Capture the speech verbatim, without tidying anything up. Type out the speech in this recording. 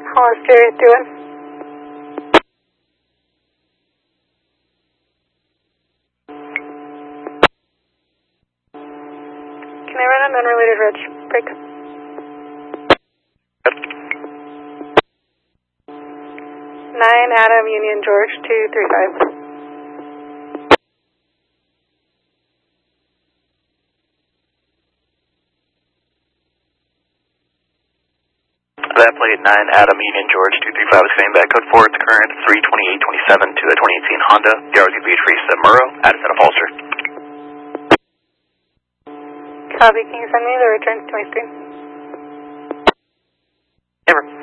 Hollister doing? Can I run an unrelated reg break? Nine Adam Union George two three five. That plate nine Adam Union George two three five is coming back. Code four, it's current three twenty-eight twenty-seven to a twenty eighteen Honda. The R Z B Trace at Murrow. Add a set of Holster. Copy, can you send me the returns to my screen? Never.